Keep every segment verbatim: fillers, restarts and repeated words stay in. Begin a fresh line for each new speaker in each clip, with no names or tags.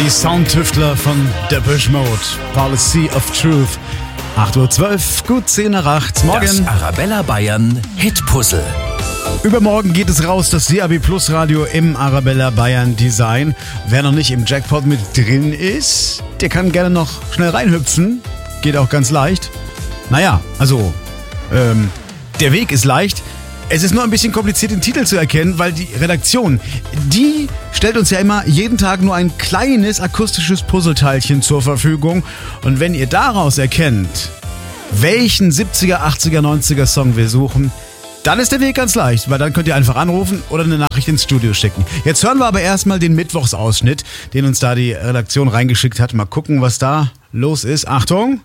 Soundtüftler von Depeche Mode, Policy of Truth. acht Uhr zwölf, gut zehn nach acht. Morgen.
Das Arabella Bayern Hitpuzzle.
Übermorgen geht es raus, das D A B Plus Radio im Arabella Bayern Design. Wer noch nicht im Jackpot mit drin ist, der kann gerne noch schnell reinhüpfen. Geht auch ganz leicht. Naja, also, ähm, der Weg ist leicht. Es ist nur ein bisschen kompliziert, den Titel zu erkennen, weil die Redaktion, die stellt uns ja immer jeden Tag nur ein kleines akustisches Puzzleteilchen zur Verfügung. Und wenn ihr daraus erkennt, welchen siebziger, achtziger, neunziger Song wir suchen, dann ist der Weg ganz leicht, weil dann könnt ihr einfach anrufen oder eine Nachricht ins Studio schicken. Jetzt hören wir aber erstmal den Mittwochsausschnitt, den uns da die Redaktion reingeschickt hat. Mal gucken, was da los ist. Achtung!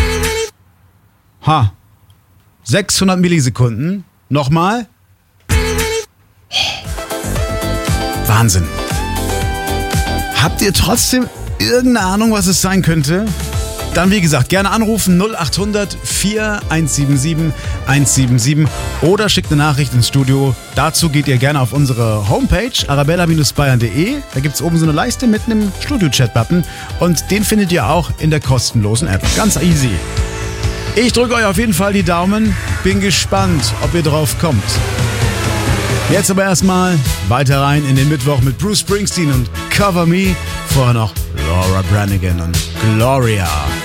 Ha! sechshundert Millisekunden. Nochmal. Wahnsinn. Habt ihr trotzdem irgendeine Ahnung, was es sein könnte? Dann, wie gesagt, gerne anrufen null acht hundert, vier eins sieben sieben, eins sieben sieben oder schickt eine Nachricht ins Studio. Dazu geht ihr gerne auf unsere Homepage arabella Bindestrich bayern Punkt de. Da gibt es oben so eine Leiste mit einem Studio-Chat-Button und den findet ihr auch in der kostenlosen App. Ganz easy. Ich drücke euch auf jeden Fall die Daumen. Bin gespannt, ob ihr drauf kommt. Jetzt aber erstmal weiter rein in den Mittwoch mit Bruce Springsteen und Cover Me. Vorher noch Laura Branigan und Gloria.